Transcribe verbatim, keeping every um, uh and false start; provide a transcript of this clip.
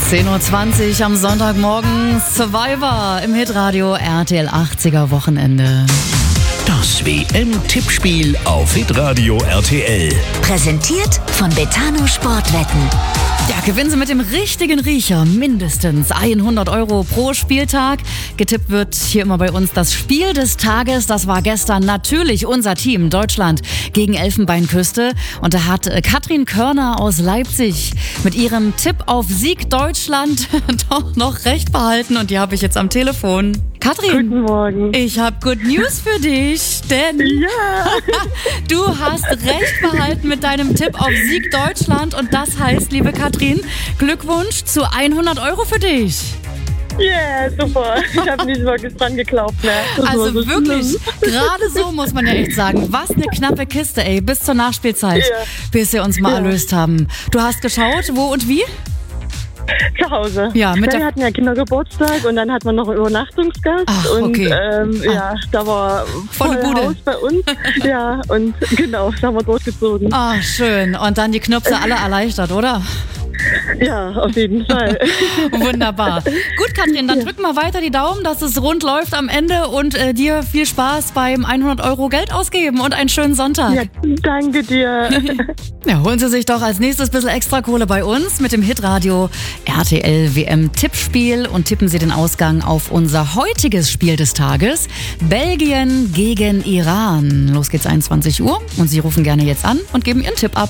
zehn Uhr zwanzig am Sonntagmorgen, Survivor im Hitradio R T L achtziger Wochenende. Das W M-Tippspiel auf Hitradio R T L. Präsentiert von Betano Sportwetten. Ja, gewinnen Sie mit dem richtigen Riecher mindestens hundert Euro pro Spieltag. Getippt wird hier immer bei uns das Spiel des Tages. Das war gestern natürlich unser Team Deutschland gegen Elfenbeinküste. Und da hat Katrin Körner aus Leipzig mit ihrem Tipp auf Sieg Deutschland doch noch recht behalten. Und die habe ich jetzt am Telefon. Katrin, guten Morgen. Ich habe Good News für dich, denn ja. du hast recht behalten mit deinem Tipp auf Sieg Deutschland. Und das heißt, liebe Katrin, Glückwunsch zu hundert Euro für dich. Yeah, super. Ich habe nicht wirklich dran geglaubt mehr. Das also so wirklich, gerade so muss man ja echt sagen. Was eine knappe Kiste, ey, bis zur Nachspielzeit, ja. bis wir uns mal ja. erlöst haben. Du hast geschaut, wo und wie? Zu Hause. Ja, mit wir der hatten ja Kindergeburtstag und dann hat man noch einen Übernachtungsgast. Ach, und okay. ähm, ah. ja, da war volle voll Bude Haus bei uns. Ja, und genau, da haben wir durchgezogen. Ah, schön. Und dann die Knöpfe alle erleichtert, oder? Ja, auf jeden Fall. Wunderbar. Gut, Katrin, dann Ja. drück mal weiter die Daumen, dass es rund läuft am Ende und äh, dir viel Spaß beim hundert Euro Geld ausgeben und einen schönen Sonntag. Ja, danke dir. Ja, holen Sie sich doch als nächstes ein bisschen extra Kohle bei uns mit dem Hitradio R T L W M Tippspiel und tippen Sie den Ausgang auf unser heutiges Spiel des Tages. Belgien gegen Iran. Los geht's einundzwanzig Uhr und Sie rufen gerne jetzt an und geben Ihren Tipp ab.